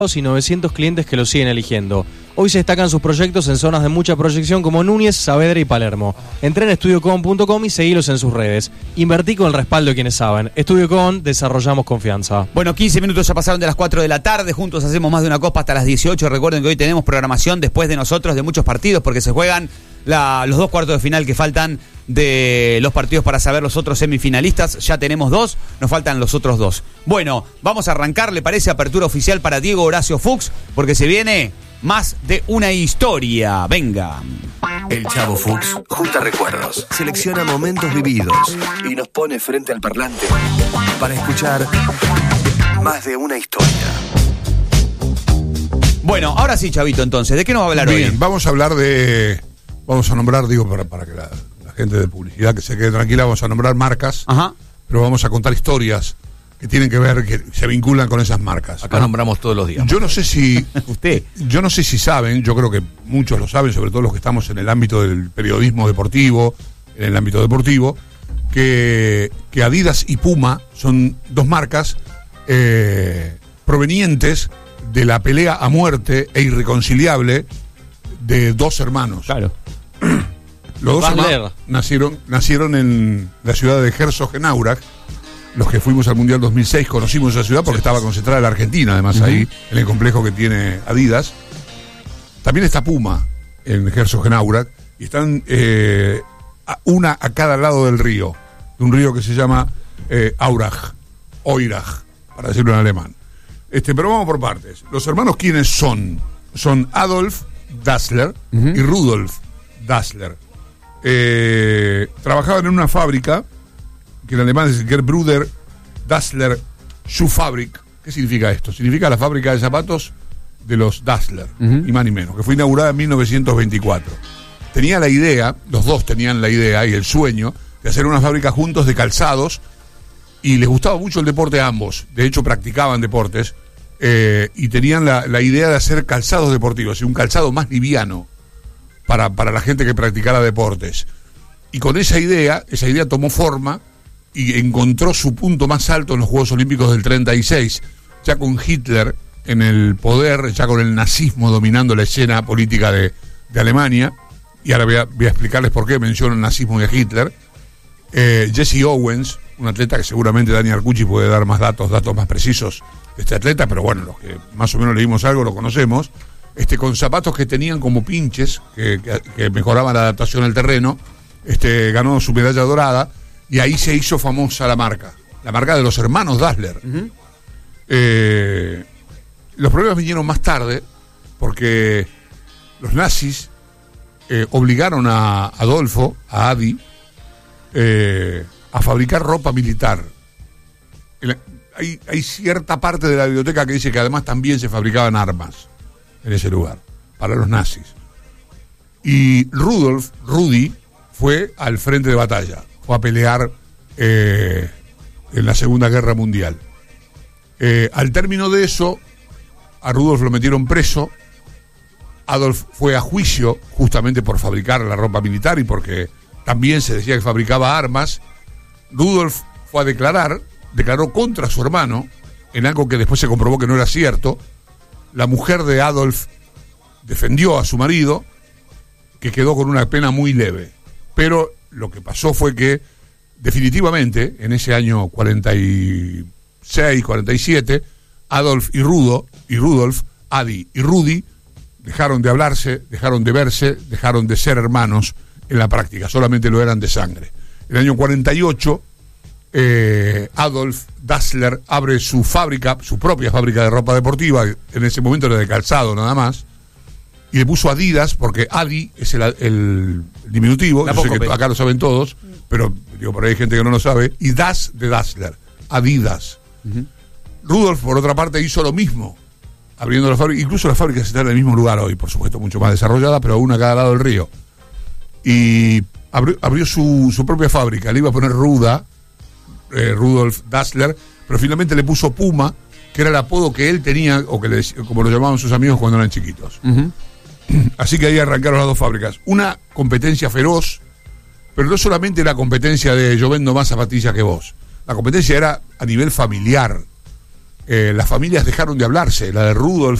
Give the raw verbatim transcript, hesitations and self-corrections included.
y novecientos clientes que lo siguen eligiendo. Hoy se destacan sus proyectos en zonas de mucha proyección como Núñez, Saavedra y Palermo. Entrá en estudiocon punto com y seguilos en sus redes. Invertí con el respaldo de quienes saben. Estudiocon, desarrollamos confianza. Bueno, quince minutos ya pasaron de las cuatro de la tarde. Juntos hacemos más de una copa hasta las dieciocho. Recuerden que hoy tenemos programación después de nosotros de muchos partidos porque se juegan la, los dos cuartos de final que faltan de los partidos para saber los otros semifinalistas. Ya tenemos dos, nos faltan los otros dos. Bueno, vamos a arrancar, ¿le parece? Apertura oficial para Diego Horacio Fuchs, porque se viene más de una historia. Venga. El Chavo Fuchs junta recuerdos, selecciona momentos vividos y nos pone frente al parlante para escuchar más de una historia. Bueno, ahora sí, Chavito, entonces, ¿de qué nos va a hablar Bien, hoy? Bien, vamos a hablar de... Vamos a nombrar, digo, para, para que la, la gente de publicidad que se quede tranquila, vamos a nombrar marcas, Ajá. pero vamos a contar historias que tienen que ver, que se vinculan con esas marcas. Acá nombramos todos los días. Yo no sé si... Usted. Yo no sé si saben, yo creo que muchos lo saben, sobre todo los que estamos en el ámbito del periodismo deportivo, en el ámbito deportivo, que, que Adidas y Puma son dos marcas eh, provenientes de la pelea a muerte e irreconciliable de dos hermanos. Claro. Los dos Basler. hermanos nacieron, nacieron en la ciudad de Herzogenaurach. Los que fuimos al Mundial dos mil seis conocimos esa ciudad porque sí, estaba concentrada la Argentina, además, uh-huh. ahí, en el complejo que tiene Adidas. También está Puma en Herzogenaurach y están eh, una a cada lado del río, de un río que se llama eh, Aurach, Oirach, para decirlo en alemán. Este, pero vamos por partes. Los hermanos, ¿quiénes son? Son Adolf Dassler uh-huh. y Rudolf Dassler. Eh, trabajaban en una fábrica que en alemán es Gerbruder Dassler Schuhfabrik. ¿Qué significa esto? Significa la fábrica de zapatos de los Dassler, uh-huh. y más ni menos, que fue inaugurada en mil novecientos veinticuatro. Tenía la idea, los dos tenían la idea y el sueño de hacer una fábrica juntos de calzados, y les gustaba mucho el deporte a ambos. De hecho, practicaban deportes. Eh, y tenían la, la idea de hacer calzados deportivos y un calzado más liviano para, para la gente que practicara deportes. Y con esa idea, esa idea tomó forma y encontró su punto más alto en los Juegos Olímpicos del treinta y seis, ya con Hitler en el poder, ya con el nazismo dominando la escena política de, de Alemania. Y ahora voy a, voy a explicarles por qué menciono el nazismo y a Hitler. Eh, Jesse Owens, un atleta que seguramente Dani Arcucci puede dar más datos, datos más precisos de este atleta, pero bueno, los que más o menos leímos algo lo conocemos, este, con zapatos que tenían como pinches, que, que, que mejoraban la adaptación al terreno, este, ganó su medalla dorada, y ahí se hizo famosa la marca, la marca de los hermanos Dassler. Uh-huh. Eh, los problemas vinieron más tarde, porque los nazis eh, obligaron a Adolfo, a Adi, eh, a fabricar ropa militar. El, Hay, hay cierta parte de la biblioteca que dice que además también se fabricaban armas en ese lugar, para los nazis. Y Rudolf, Rudy, fue al frente de batalla, fue a pelear eh, en la Segunda Guerra Mundial. Eh, al término de eso, a Rudolf lo metieron preso. Adolf fue a juicio justamente por fabricar la ropa militar y porque también se decía que fabricaba armas. Rudolf fue a declarar, declaró contra su hermano, en algo que después se comprobó que no era cierto. La mujer de Adolf defendió a su marido, que quedó con una pena muy leve. Pero lo que pasó fue que, definitivamente, en ese año cuarenta y seis, cuarenta y siete, Adolf y Rudo, y Rudolf, Adi y Rudy, dejaron de hablarse, dejaron de verse, dejaron de ser hermanos en la práctica, solamente lo eran de sangre. En el año cuarenta y ocho, Eh, Adolf Dassler abre su fábrica, su propia fábrica de ropa deportiva, en ese momento era de calzado nada más, y le puso Adidas, porque Adi es el, el diminutivo, yo sé que acá lo saben todos, pero digo, por ahí hay gente que no lo sabe, y Das de Dassler, Adidas. Uh-huh. Rudolf, por otra parte, hizo lo mismo, abriendo la fábrica, incluso las fábricas están en el mismo lugar hoy, por supuesto, mucho más desarrollada, pero una a cada lado del río. Y abrió, abrió su, su propia fábrica, le iba a poner Ruda, Eh, Rudolf Dassler, pero finalmente le puso Puma, que era el apodo que él tenía, o que le, como lo llamaban sus amigos cuando eran chiquitos. Uh-huh. Así que ahí arrancaron las dos fábricas. Una competencia feroz, pero no solamente la competencia de yo vendo más zapatillas que vos. La competencia era a nivel familiar. eh, las familias dejaron de hablarse. La de Rudolf